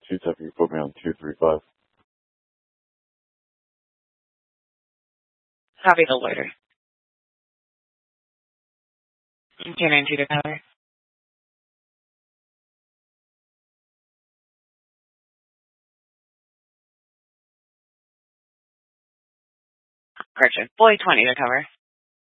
2-7, you put me on 235. Copy the loiter. 292 to cover. Correction. Boy 20 to cover.